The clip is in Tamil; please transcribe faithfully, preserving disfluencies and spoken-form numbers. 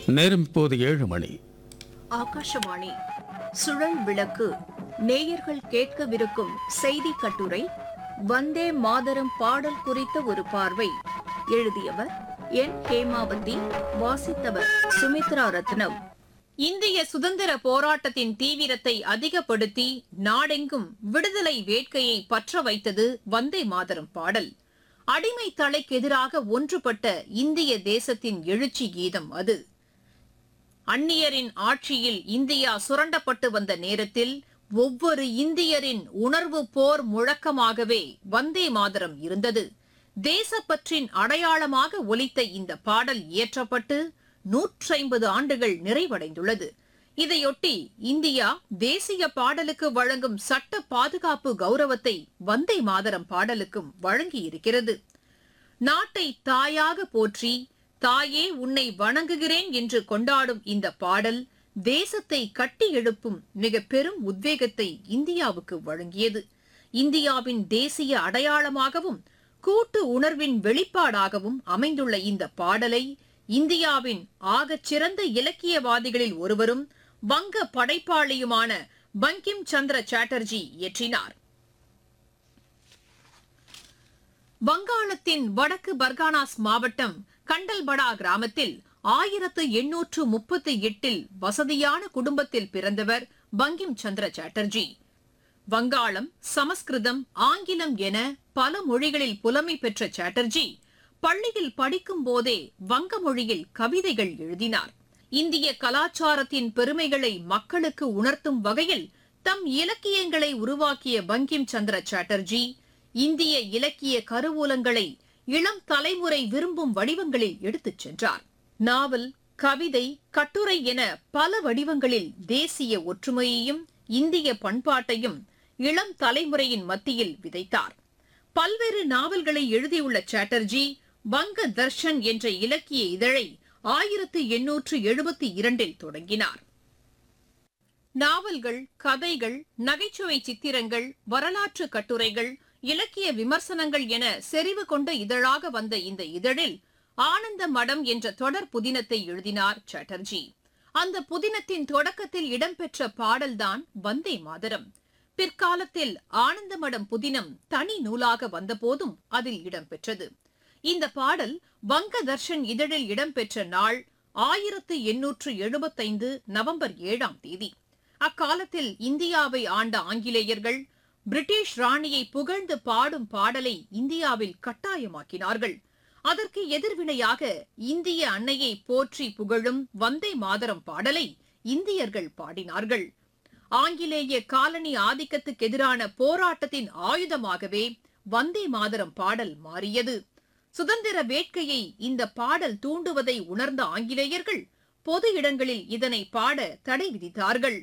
நேரம் இப்போது ஏழு மணி. ஆகாஷவாணி சுழல் விளக்கு. நேயர்கள் கேட்கவிருக்கும் செய்தி கட்டுரை வந்தே மாதரம் பாடல் குறித்த ஒரு பார்வை. எழுதியவர் என் ஹேமாவதி. வாசித்தவர் சுமித்ரா ரத்னம். இந்திய சுதந்திர போராட்டத்தின் தீவிரத்தை அதிகப்படுத்தி நாடெங்கும் விடுதலை வேட்கையை பற்ற வைத்தது வந்தே மாதரம் பாடல். அடிமை தலைக்கு எதிராக ஒன்றுபட்ட இந்திய தேசத்தின் எழுச்சி கீதம் அது. அந்நியரின் ஆட்சியில் இந்தியா சுரண்டப்பட்டு வந்த நேரத்தில் ஒவ்வொரு இந்தியரின் உணர்வு போர் முழக்கமாகவே வந்தே மாதரம் இருந்தது. தேசப்பற்றின் அடையாளமாக ஒலித்த இந்த பாடல் இயற்றப்பட்டு நூற்றி ஐம்பது ஆண்டுகள் நிறைவடைந்துள்ளது. இதையொட்டி இந்தியா தேசிய பாடலுக்கு வழங்கும் சட்ட பாதுகாப்பு கௌரவத்தை வந்தே மாதரம் பாடலுக்கும் வழங்கியிருக்கிறது. நாட்டை தாயாக போற்றி தாயே உன்னை வணங்குகிறேன் என்று கொண்டாடும் இந்த பாடல் தேசத்தை கட்டி எழுப்பும் மிக பெரும் உத்வேகத்தை இந்தியாவுக்கு வழங்கியது. இந்தியாவின் தேசிய அடையாளமாகவும் கூட்டு உணர்வின் வெளிப்பாடாகவும் அமைந்துள்ள இந்த பாடலை இந்தியாவின் ஆகச் சிறந்த இலக்கியவாதிகளில் ஒருவரும் வங்க படைப்பாளியுமான பங்கிம் சந்திர சாட்டர்ஜி இயற்றினார். வங்காளத்தின் வடக்கு பர்கானாஸ் மாவட்டம் கண்டல்படா கிராமத்தில் ஆயிரத்து எண்ணூற்று முப்பத்தி எட்டில் வசதியான குடும்பத்தில் பிறந்தவர் பங்கிம் சந்திர சாட்டர்ஜி. வங்காளம், சமஸ்கிருதம், ஆங்கிலம் என பல மொழிகளில் புலமை பெற்ற சாட்டர்ஜி பள்ளியில் படிக்கும் போதே வங்க மொழியில் கவிதைகள் எழுதினார். இந்திய கலாச்சாரத்தின் பெருமைகளை மக்களுக்கு உணர்த்தும் வகையில் தம் இலக்கியங்களை உருவாக்கிய பங்கிம் சந்திர சாட்டர்ஜி இந்திய இலக்கிய கருவூலங்களை இளம் தலைமுறை விரும்பும் வடிவங்களில் எடுத்துச் சென்றார். நாவல், கவிதை, கட்டுரை என பல வடிவங்களில் தேசிய ஒற்றுமையையும் இந்திய பண்பாட்டையும் இளம் தலைமுறையின் மத்தியில் விதைத்தார். பல்வேறு நாவல்களை எழுதியுள்ள சாட்டர்ஜி வங்க தர்ஷன் என்ற இலக்கிய இதழை ஆயிரத்து எண்ணூற்று எழுபத்தி இரண்டில் தொடங்கினார். நாவல்கள், கதைகள், நகைச்சுவை சித்திரங்கள், வரலாற்று கட்டுரைகள், இலக்கிய விமர்சனங்கள் என செறிவு கொண்ட இதழாக வந்த இந்த இதழில் ஆனந்த மடம் என்ற தொடர் புதினத்தை எழுதினார் சாட்டர்ஜி. அந்த புதினத்தின் தொடக்கத்தில் இடம்பெற்ற பாடல்தான் வந்தே மாதரம். பிற்காலத்தில் ஆனந்த மடம் புதினம் தனி நூலாக வந்தபோதும் அதில் இடம்பெற்றது. இந்த பாடல் வங்க தர்ஷன் இதழில் இடம்பெற்ற நாள் ஆயிரத்து எண்ணூற்று எழுபத்தைந்து நவம்பர் ஏழாம் தேதி. அக்காலத்தில் இந்தியாவை ஆண்ட ஆங்கிலேயர்கள் பிரிட்டிஷ் ராணியை புகழ்ந்து பாடும் பாடலை இந்தியாவில் கட்டாயமாக்கினார்கள். அதற்கு எதிர்வினையாக இந்திய அன்னையை போற்றி புகழும் வந்தே மாதரம் பாடலை இந்தியர்கள் பாடினார்கள். ஆங்கிலேய காலனி ஆதிக்கத்துக்கு எதிரான போராட்டத்தின் ஆயுதமாகவே வந்தே மாதரம் பாடல் மாறியது. சுதந்திர வேட்கையை இந்த பாடல் தூண்டுவதை உணர்ந்த ஆங்கிலேயர்கள் பொது இடங்களில் இதனை பாட தடை விதித்தார்கள்.